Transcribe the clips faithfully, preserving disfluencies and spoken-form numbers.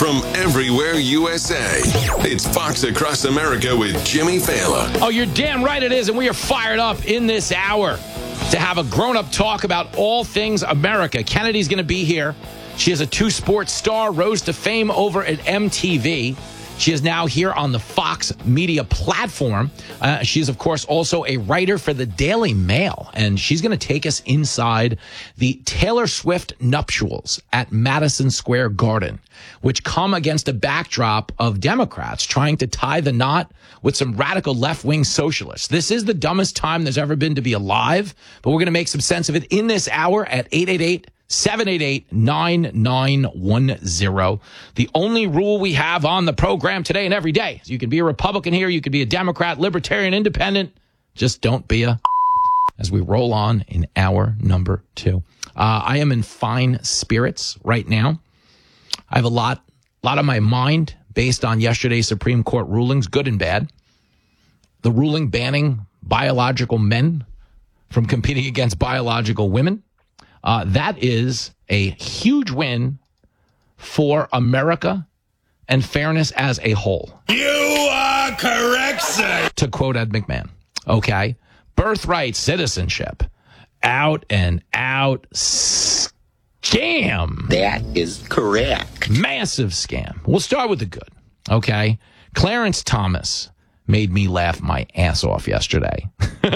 from everywhere U S A. It's Fox Across America with Jimmy Fallon. Oh, you're damn right it is, and we are fired up in this hour to have a grown-up talk about all things America. Kennedy's going to be here. She is a two-sport star, rose to fame over at M T V. She is now here on the Fox Media platform. Uh, she is, of course, also a writer for the Daily Mail, and she's going to take us inside the Taylor Swift nuptials at Madison Square Garden, which come against a backdrop of Democrats trying to tie the knot with some radical left-wing socialists. This is the dumbest time there's ever been to be alive, but we're going to make some sense of it in this hour at eight eight eight, seven eight eight, nine nine one zero. The only rule we have on the program today and every day is you can be a Republican here, you can be a Democrat, Libertarian, Independent. Just don't be a... As we roll on in hour number two. Uh, I am in fine spirits right now. I have a lot, lot on my mind based on yesterday's Supreme Court rulings, good and bad. The ruling banning biological men from competing against biological women. Uh, that is a huge win for America and fairness as a whole. You are correct, sir. To quote Ed McMahon. Okay. Birthright citizenship. Out and out scam. That is correct. Massive scam. We'll start with the good. Okay. Clarence Thomas made me laugh my ass off yesterday.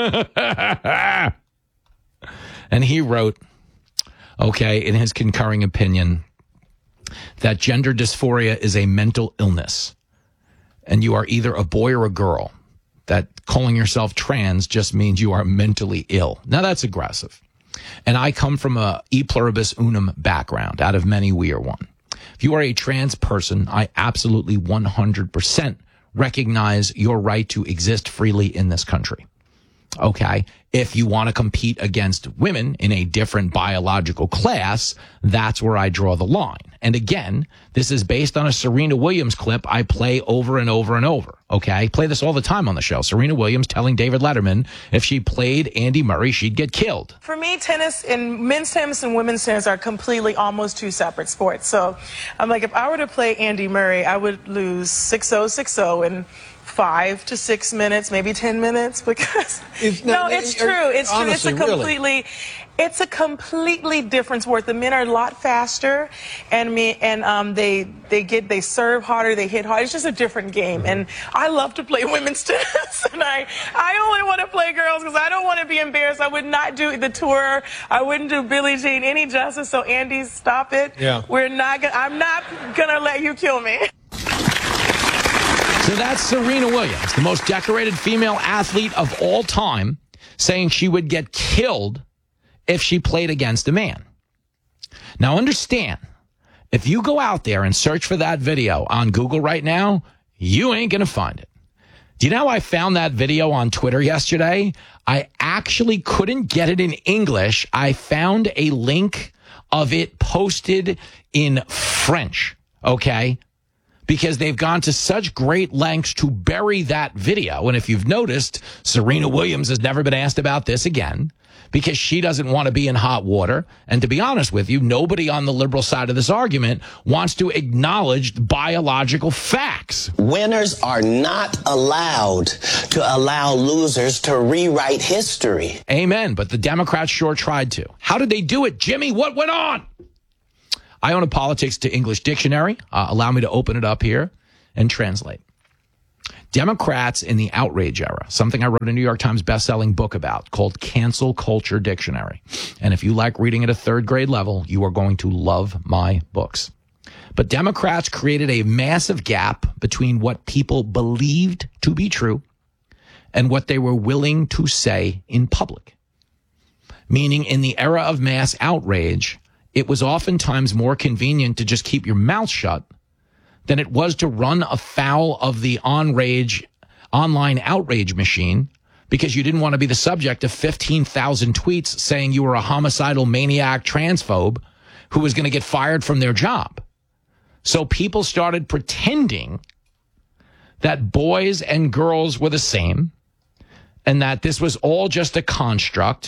And he wrote, okay, in his concurring opinion, that gender dysphoria is a mental illness, and you are either a boy or a girl. That calling yourself trans just means you are mentally ill. Now, that's aggressive. And I come from a e pluribus unum background. Out of many, we are one. If you are a trans person, I absolutely one hundred percent recognize your right to exist freely in this country. Okay. If you want to compete against women in a different biological class, that's where I draw the line. And again, this is based on a Serena Williams clip I play over and over and over. Okay. I play this all the time on the show. Serena Williams telling David Letterman if she played Andy Murray, she'd get killed. For me, tennis and men's tennis and women's tennis are completely almost two separate sports. So I'm like, if I were to play Andy Murray, I would lose six oh, six oh in five to six minutes, maybe ten minutes, because It's no, not- it's are- true. It's honestly, true. It's a really. completely, it's a completely different sport. The men are a lot faster, and me and um, they they get they serve harder, they hit hard. It's just a different game, and I love to play women's tennis, and I I only want to play girls because I don't want to be embarrassed. I would not do the tour. I wouldn't do Billie Jean any justice. So Andy, stop it. Yeah. We're not gonna. I'm not gonna let you kill me. So that's Serena Williams, the most decorated female athlete of all time, saying she would get killed if she played against a man. Now understand, if you go out there and search for that video on Google right now, you ain't going to find it. Do you know how I found that video on Twitter yesterday? I actually couldn't get it in English. I found a link of it posted in French, okay? Because they've gone to such great lengths to bury that video. And if you've noticed, Serena Williams has never been asked about this again because she doesn't want to be in hot water. And to be honest with you, nobody on the liberal side of this argument wants to acknowledge biological facts. Winners are not allowed to allow losers to rewrite history. Amen. But the Democrats sure tried to. How did they do it, Jimmy? What went on? I own a Politics to English dictionary. Uh, allow me to open it up here and translate. Democrats in the outrage era, something I wrote a New York Times bestselling book about called Cancel Culture Dictionary. And if you like reading at a third grade level, you are going to love my books. But Democrats created a massive gap between what people believed to be true and what they were willing to say in public. Meaning in the era of mass outrage, it was oftentimes more convenient to just keep your mouth shut than it was to run afoul of the on-rage, online outrage machine because you didn't want to be the subject of fifteen thousand tweets saying you were a homicidal maniac transphobe who was going to get fired from their job. So people started pretending that boys and girls were the same and that this was all just a construct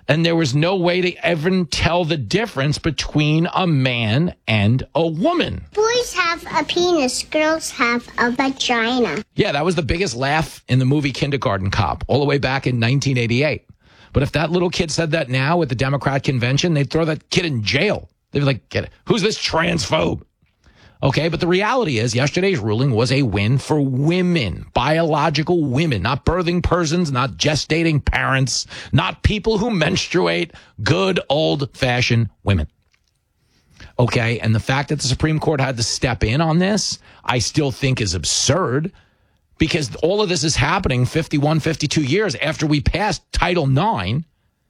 And there was no way to even tell the difference between a man and a woman. Boys have a penis, girls have a vagina. Yeah, that was the biggest laugh in the movie Kindergarten Cop, all the way back in nineteen eighty-eight. But if that little kid said that now at the Democrat convention, they'd throw that kid in jail. They'd be like, get it. Who's this transphobe? Okay, but the reality is yesterday's ruling was a win for women, biological women, not birthing persons, not gestating parents, not people who menstruate, good old-fashioned women. Okay, and the fact that the Supreme Court had to step in on this, I still think is absurd, because all of this is happening fifty-one, fifty-two years after we passed Title nine,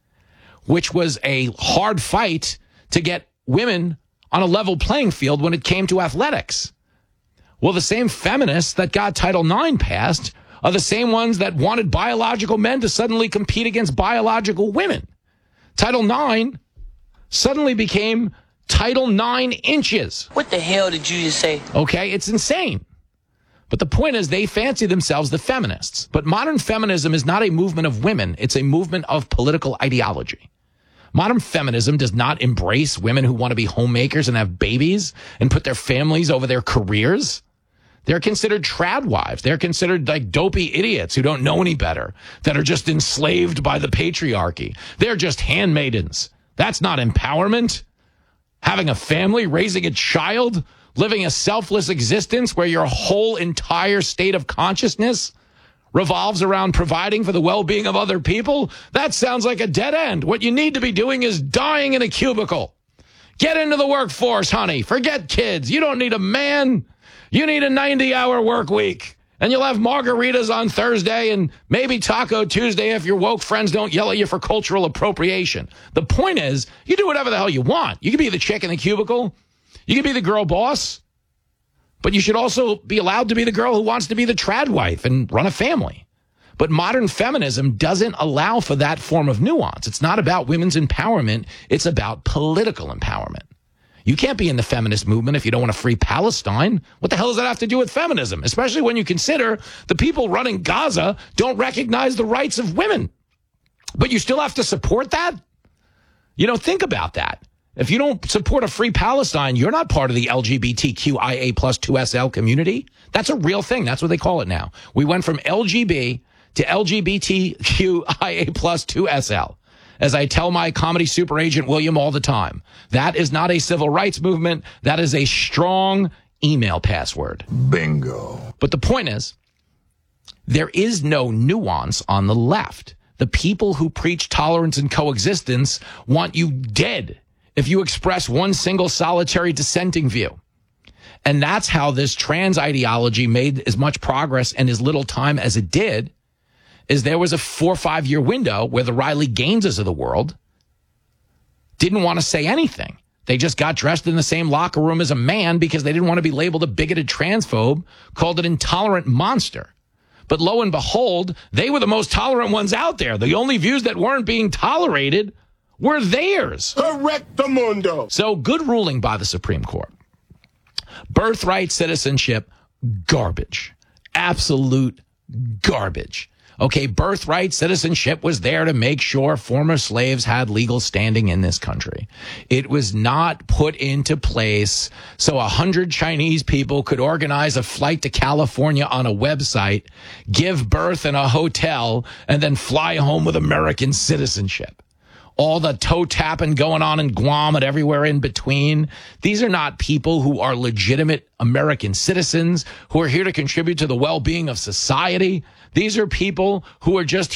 which was a hard fight to get women on a level playing field when it came to athletics. Well, the same feminists that got Title nine passed are the same ones that wanted biological men to suddenly compete against biological women. Title nine suddenly became Title nine inches. What the hell did you just say? Okay, it's insane. But the point is they fancy themselves the feminists. But modern feminism is not a movement of women. It's a movement of political ideology. Modern feminism does not embrace women who want to be homemakers and have babies and put their families over their careers. They're considered trad wives. They're considered like dopey idiots who don't know any better, that are just enslaved by the patriarchy. They're just handmaidens. That's not empowerment. Having a family, raising a child, living a selfless existence where your whole entire state of consciousness revolves around providing for the well-being of other people, that sounds like a dead end. What you need to be doing is dying in a cubicle. Get into the workforce, honey. Forget kids. You don't need a man. You need a ninety-hour work week. And you'll have margaritas on Thursday and maybe Taco Tuesday if your woke friends don't yell at you for cultural appropriation. The point is, you do whatever the hell you want. You can be the chick in the cubicle. You can be the girl boss. But you should also be allowed to be the girl who wants to be the trad wife and run a family. But modern feminism doesn't allow for that form of nuance. It's not about women's empowerment. It's about political empowerment. You can't be in the feminist movement if you don't want to free Palestine. What the hell does that have to do with feminism? Especially when you consider the people running Gaza don't recognize the rights of women. But you still have to support that? You know, think about that. If you don't support a free Palestine, you're not part of the L G B T Q I A plus two S L community. That's a real thing. That's what they call it now. We went from L G B to L G B T Q I A plus two S L. As I tell my comedy super agent William all the time, that is not a civil rights movement. That is a strong email password. Bingo. But the point is, there is no nuance on the left. The people who preach tolerance and coexistence want you dead if you express one single solitary dissenting view. And that's how this trans ideology made as much progress in as little time as it did, is there was a four or five year window where the Riley Gaineses of the world didn't want to say anything. They just got dressed in the same locker room as a man because they didn't want to be labeled a bigoted transphobe, called an intolerant monster. But lo and behold, they were the most tolerant ones out there. The only views that weren't being tolerated were theirs. Correctamundo. So good ruling by the Supreme Court. Birthright citizenship, garbage. Absolute garbage. Okay, birthright citizenship was there to make sure former slaves had legal standing in this country. It was not put into place so a hundred Chinese people could organize a flight to California on a website, give birth in a hotel, and then fly home with American citizenship. All the toe tapping going on in Guam and everywhere in between. These are not people who are legitimate American citizens who are here to contribute to the well-being of society. These are people who are just